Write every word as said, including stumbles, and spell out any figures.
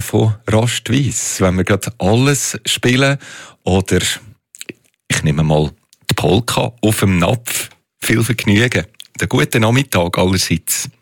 von Rostweiss, wenn wir gerade alles spielen oder ich nehme mal die Polka auf dem Napf. Viel Vergnügen. Den guten Nachmittag allerseits.